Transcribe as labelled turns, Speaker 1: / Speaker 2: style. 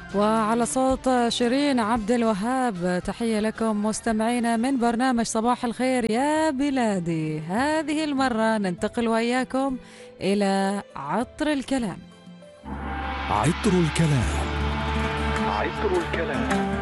Speaker 1: وعلى صوت شيرين عبد الوهاب، تحية لكم مستمعينا من برنامج صباح الخير يا بلادي. هذه المرة ننتقل وإياكم إلى عطر الكلام.
Speaker 2: عطر الكلام. عطر الكلام.